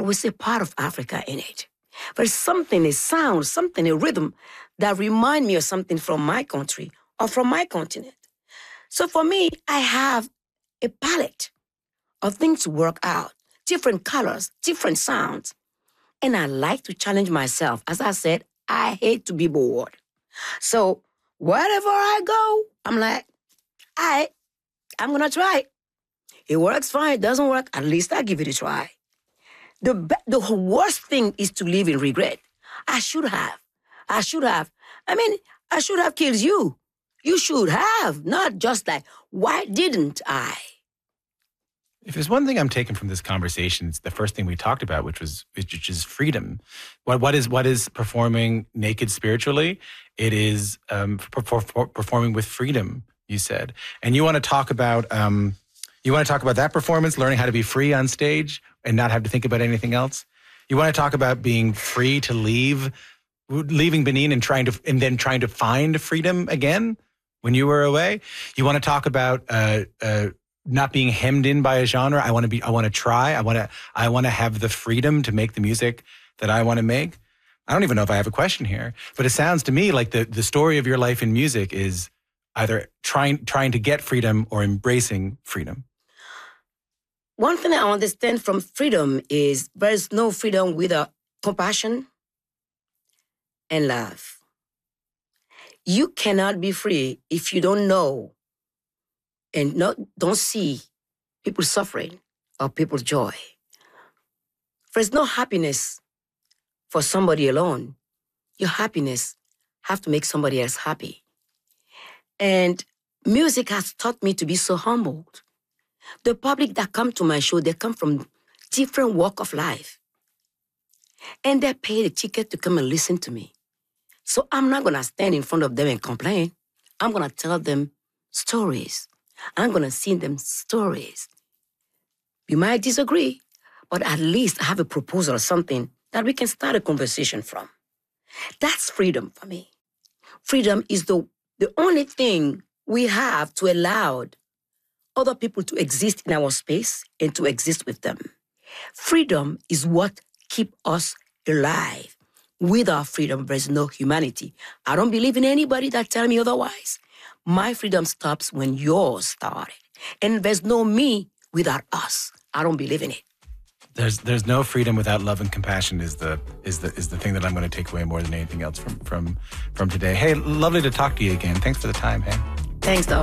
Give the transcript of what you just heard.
was a part of Africa in it. There's something, a sound, something, a rhythm that remind me of something from my country or from my continent. So for me, I have a palette of things to work out, different colors, different sounds. And I like to challenge myself. As I said, I hate to be bored. So wherever I go, I'm like, I'm going to try it. It works fine. It doesn't work. At least I give it a try. The worst thing is to live in regret. I should have. I should have killed you. You should have. Not just like, why didn't I? If there's one thing I'm taking from this conversation, it's the first thing we talked about, which is freedom. What is performing naked spiritually? It is performing with freedom, you said. And you want to talk about that performance, learning how to be free on stage and not have to think about anything else. You want to talk about being free to leaving Benin and then trying to find freedom again when you were away. You want to talk about not being hemmed in by a genre. I want to try. I want to have the freedom to make the music that I want to make. I don't even know if I have a question here, but it sounds to me like the story of your life in music is either trying to get freedom or embracing freedom. One thing I understand from freedom is there's no freedom without compassion and love. You cannot be free if you don't know and don't see people suffering or people's joy. There's no happiness for somebody alone. Your happiness have to make somebody else happy. And music has taught me to be so humbled. The public that come to my show, they come from different walk of life. And they pay the ticket to come and listen to me. So I'm not going to stand in front of them and complain. I'm going to tell them stories. I'm going to sing them stories. You might disagree, but at least I have a proposal or something that we can start a conversation from. That's freedom for me. Freedom is the only thing we have to allow other people to exist in our space and to exist with them. Freedom is what keeps us alive. Without freedom, there's no humanity. I don't believe in anybody that tell me otherwise. My freedom stops when yours started. And there's no me without us. I don't believe in it. There's no freedom without love and compassion is the thing that I'm going to take away more than anything else from today. Hey, lovely to talk to you again. Thanks for the time, hey. Thanks, Doug.